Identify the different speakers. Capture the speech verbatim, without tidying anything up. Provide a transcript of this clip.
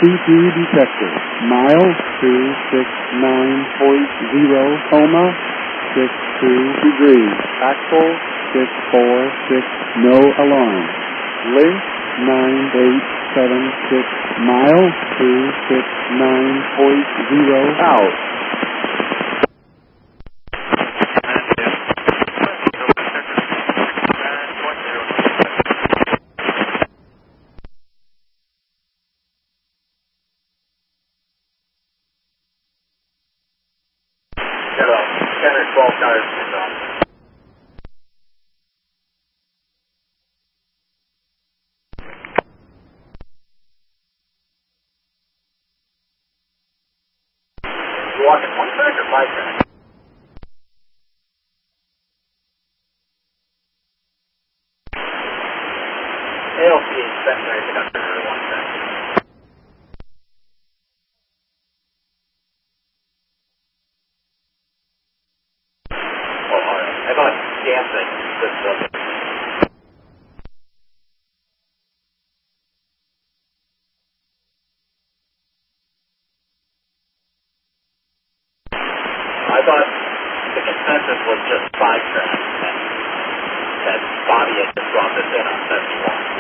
Speaker 1: C two detector. Miles two six nine point zero, coma six two degrees. Axle six four six, no alarm. Length nine eight seven six, miles two six nine point zero, out.
Speaker 2: ten or twelve tires turned on. You walking one track or five track? A L C secondary conductor or one track. I thought dancing this building. I thought the consensus was just five tracks, and that Bobby had just brought this in on seventy-one.